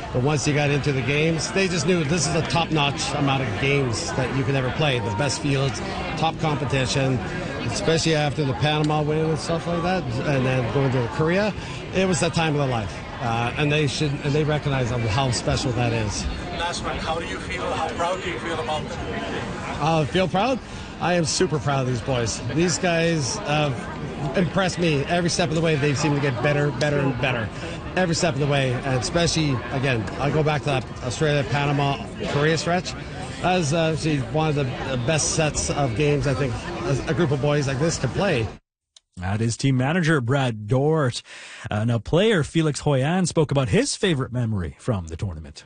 But once you got into the games, they just knew this is a top-notch amount of games that you could ever play. The best fields, top competition, especially after the Panama win and stuff like that, and then going to Korea. It was that time of their life, and they recognize how special that is. Last one, how do you feel? How proud do you feel about them? Feel proud? I am super proud of these boys. These guys impress me every step of the way. They seem to get better, and better every step of the way. And especially, again, I'll go back to that Australia, Panama, Korea stretch. That was actually one of the best sets of games I think a group of boys like this could play. That is team manager Brad Dort. Now, player Felix Hoyan spoke about his favorite memory from the tournament.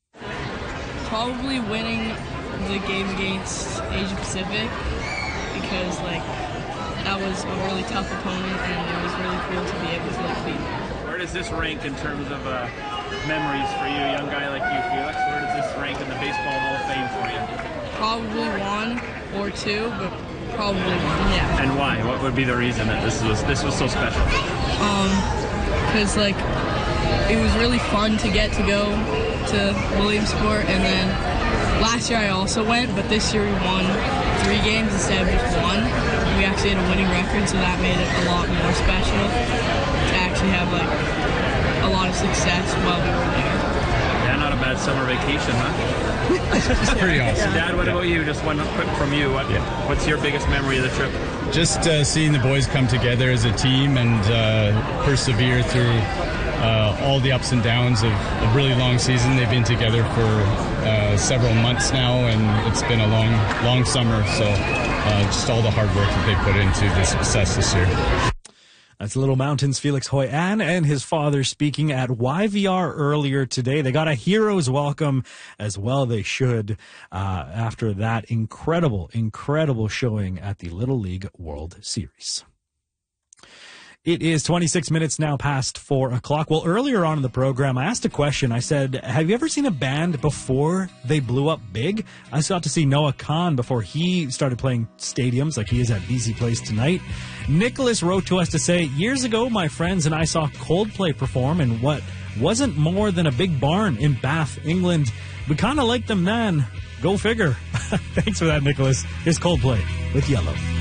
Probably winning the game against Asia Pacific, because that was a really tough opponent and it was really cool to be able to beat them. Where does this rank in terms of memories for you, a young guy like you, Felix? Where does this rank in the Baseball Hall of Fame for you? Probably 1 or 2, but probably 1, yeah. And why? What would be the reason that this was so special? Because it was really fun to get to go to Williamsport, and then last year I also went, but this year we won 3 games instead of just 1. We actually had a winning record, so that made it a lot more special to actually have a lot of success while we were there. Yeah, not a bad summer vacation, huh? It's pretty awesome. Dad, what about you? Just one quick from you. What's your biggest memory of the trip? Just seeing the boys come together as a team and persevere through all the ups and downs of a really long season. They've been together for several months now, and it's been a long summer. So just all the hard work that they put into the success this year. That's Little Mountains' Felix Hoyan and his father speaking at YVR earlier today. They got a hero's welcome as well. They should after that incredible showing at the Little League World Series. It is 26 minutes now past 4 o'clock. Well, earlier on in the program, I asked a question. I said, have you ever seen a band before they blew up big? I got to see Noah Kahan before he started playing stadiums like he is at BC Place tonight. Nicholas wrote to us to say, years ago, my friends and I saw Coldplay perform in what wasn't more than a big barn in Bath, England. We kind of liked them then. Go figure. Thanks for that, Nicholas. Here's Coldplay with Yellow.